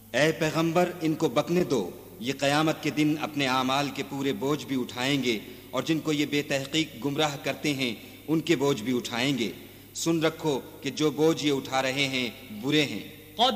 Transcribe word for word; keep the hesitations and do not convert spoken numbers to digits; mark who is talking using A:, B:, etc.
A: ए पैगंबर, इनको बकने दो, ये क़यामत के दिन अपने आमाल के पूरे बोझ भी उठाएंगे और जिनको ये बेतहकीक गुमराह करते हैं उनके बोझ भी उठाएंगे। सुन रखो कि जो बोझ ये उठा रहे हैं बुरे हैं।